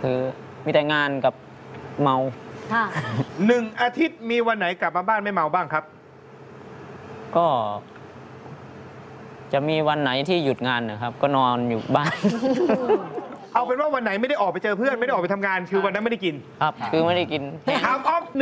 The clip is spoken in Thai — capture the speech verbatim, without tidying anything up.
คือมีแต่งานกับเมาค่ะหนึ่งอาทิตย์มีวันไหนกลับมาบ้านไม่เมาบ้างครับก็ จะมีวันไหนที่หยุดงานนะครับ ก็นอนอยู่บ้านเอาเป็นว่าวันไหนไม่ได้ออกไปเจอเพื่อนไม่ได้ออกไปทำงานคือวันนั้นไม่ได้กินครับ คือไม่ได้กินถามออฟ